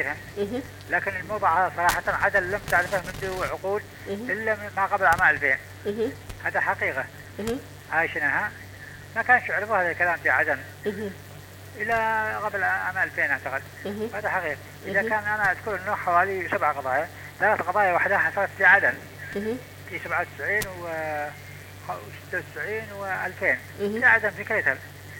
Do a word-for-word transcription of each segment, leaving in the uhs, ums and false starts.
عليها، لكن الموضوع صراحة عدل لم تعرفه منذ عقود إلا ما قبل عام ألفين. هذا حقيقة عايشناها، ما كانش يعرفوا هذا الكلام في عدن إلى قبل عام ألفين أعتقد. هذا حقيقة. إذا كان أنا أذكر أنه حوالي سبع قضايا، ثلاث قضايا وحدها حصلت في عدن في سبعة وتسعين و ستة وتسعين وألفين في عدن في كريتر.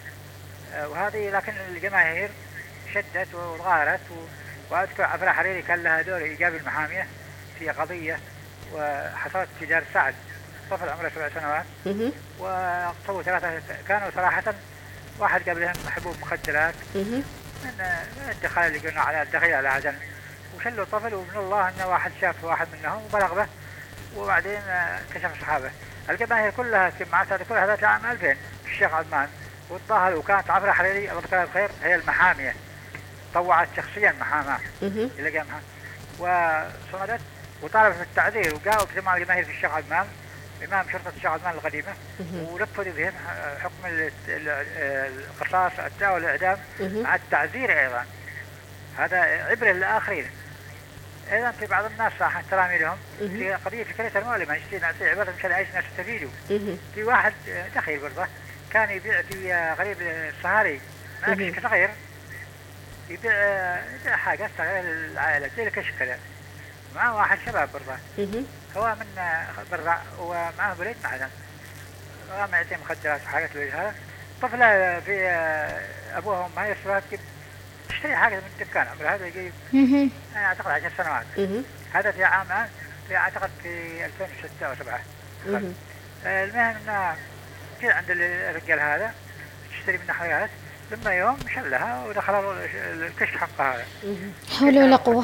وهذه لكن الجماهير شدت وغارت، وأذكر عفرة حريري كان لها دور إيجابي المحامية في قضية وحصلت في دار سعد، طفل عمره سبع سنوات واقتلوا ثلاثة كانوا صراحة، واحد قبلهم حبوب مخدرات من الدخل اللي قلنا على الدخيل على عدن، وشلوا طفل، ومن الله أن واحد شاف واحد منهم وبلغ به، وبعدين كشف صحابه. الجماهير كلها جمعت هذا كلها هذا عام ألفين في الشيخ عدمان، والظاهر وكانت عفرة حريري الله يذكرها بخير هي المحامية، طوعت شخصيا محاماة اللي جامعها وصمدت وطالبت بالتعذير، وجاءوا بجماعة الجماهير في الشيخ عدمان إمام شرطة الشيخ عدمان القديمة، ونفذوا بهم حكم القصاص الدعوة والإعدام مع التعذير أيضا. هذا عبرة للآخرين. أيضا في بعض الناس صح احترامي لهم في قضية فكرة المؤلمة يشتري نعطي عبرة مشان يعيش الناس يستفيدوا. في واحد دخيل برضه كان يبيع في غريب الصهاري ما كشك صغير، يبيع يبيع حاجة صغيرة للعائلة زي الكشك كذا، معه واحد شباب برضه هو من برا ومعه وليد معدن، قام يعطيه مخدرات وحاجات زي هذا. طفلة في أبوها وأمها يسرها تشتري حاجة من الدكان، عمره هذا يجي أنا أعتقد عشر سنوات. هذا في عام في أعتقد في ألفين وستة أو سبعة. المهم إنه جاء عند الرجال هذا تشتري منه حاجات، لما يوم شلها ودخلوا الكشف حقها هذا. حول ولا قوة.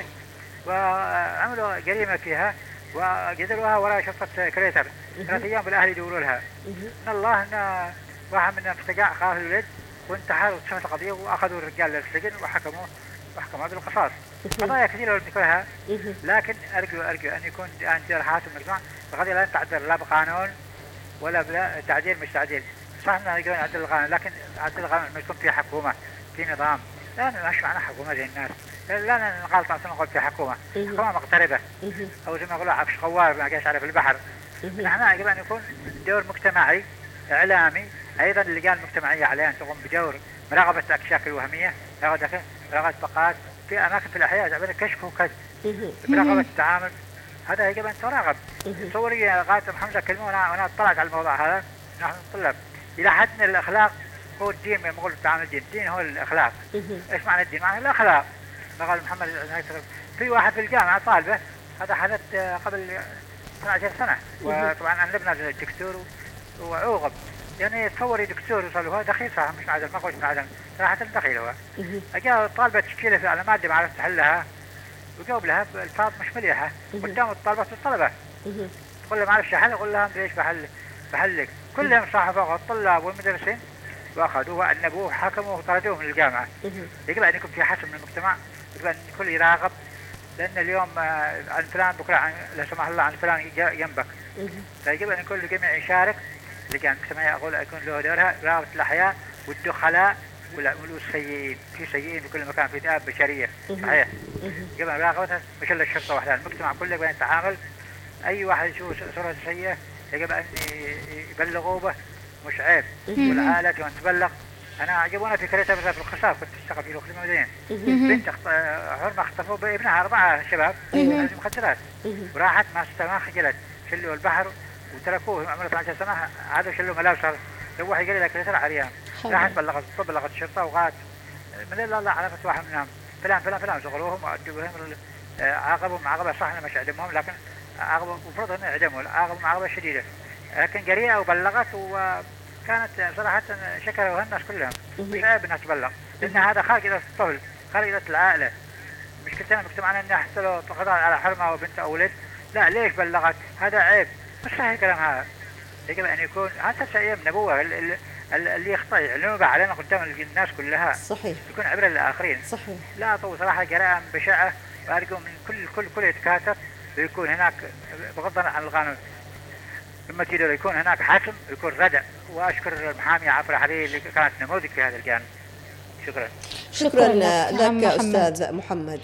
وعملوا جريمة فيها وقدروها وراء شرطة كريتر، ثلاث أيام بالأهل يدوروا لها. إن الله إن واحد منهم افتقع خاف الولد وانتحر وتسمت القضية، وأخذوا الرجال للسجن وحكموا وحكموا بالقصاص. قضايا كثيرة ذكرها، لكن أرجو أرجو أن يكون عند جرحات المجموعة القضية لا تعدل لا بقانون ولا بلا تعديل مش تعديل. صح إنه يقولون عدل القانون، لكن عدل القانون ما يكون في حكومة في نظام، لا مش معنى حكومة زي الناس، لا نقال طاعتنا نقول في حكومة حكومة مقتربة أو زي ما يقولوا عفش قوار ما جاش على في البحر. نحن يجب أن يكون دور مجتمعي إعلامي أيضا، اللجان المجتمعية عليها أن تقوم بدور مراقبة الأكشاك الوهمية، مراقبة بقات في أماكن في الأحياء تعمل كشف وكشف، مراقبة التعامل، هذا يجب أن تراقب. تصوري غاية محمد كلمة وأنا اطلعت على الموضوع هذا، نحن نطلب إلى حد من الأخلاق هو الدين، ما يقول التعامل الدين، الدين هو الأخلاق. إيش معنى الدين؟ معنى الأخلاق. قال محمد في واحد في الجامعة طالبة، هذا حدث قبل اثنتي عشرة سنة، وطبعا أنبنا الدكتور وعوقب، يعني تصوري دكتور وصل هو دخيل صح مش معدل، ما قلت معدل صراحة دخيل هو. أجا طالبة تشكيله على مادة ما عرفت تحلها وجاوب لها الفاظ مش مليحة قدام الطلبة والطلبة، تقول له ما عرفش حل، يقول لهم ليش بحل بحلك. كلهم صاحبوا الطلاب والمدرسين واخذوه وأنبوه وحكموه وطردوه من الجامعة. يجب أن يكون في حسم من المجتمع، يجب أن الكل يراقب، لأن اليوم عن فلان بكرة عن لا سمح الله عن فلان جنبك، فيجب أن كل الجميع يشارك. اللجان المجتمعية أقول يكون له دورها مراقبة الأحياء والدخلاء والسيئين، في سيئين في كل مكان، في ذئاب بشرية صحيح، يجب أن مراقبتها مش إلا الشرطة وحدها، المجتمع كله يجب أن يتعامل. أي واحد يشوف صورة سيئة يجب أن يبلغوا به، مش عيب. والعائلات وأن تبلغ. أنا عجبونا في كريتة في الخصاف كنت أشتغل في الوقت المدينة، بنت حرمة اختفوا بابنها أربعة شباب هذه مخدرات، وراحت ما ما خجلت شلوا البحر وتركوه عمره عشر سنة، هذا شلوا ملابسها لو يقول لك كريتة عريان، راحت بلغت بلغت الشرطة وقالت من الله الله عرفت واحد منهم فلان فلان فلان صغروهم وأدبوهم عاقبهم عاقبة صح مش عدمهم، لكن عاقبوا مفروض أن يعدموا عاقبوا عاقبة شديدة، لكن جريئة وبلغت وكانت صراحة شكروا الناس كلهم. مش عيب الناس تبلغ، لأن هذا خارج إلى الطفل خارج إلى العائلة. مش كلنا مجتمعنا أن يحصلوا قضاء على حرمة وبنت أو ولد، لا ليش بلغت؟ هذا عيب مش صحيح الكلام هذا. يجب أن يكون هذا شيء نبوة، اللي يخطئ يعلموا علينا قدام الناس كلها صحيح، يكون عبرة للآخرين صحيح. لا طول صراحة جرائم بشعة، وأرجو من كل كل كل يتكاتف ويكون هناك بغض النظر عن القانون لما تيجي يكون هناك حاكم يكون ردع. وأشكر المحامية عفرة حريري اللي كانت نموذج في هذا الجانب. شكرا شكرا لك أستاذ محمد.